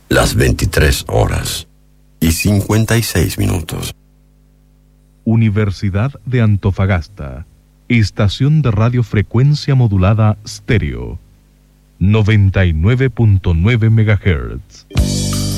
las 23:56. Universidad de Antofagasta. Estación de radiofrecuencia modulada estéreo. 99.9 MHz.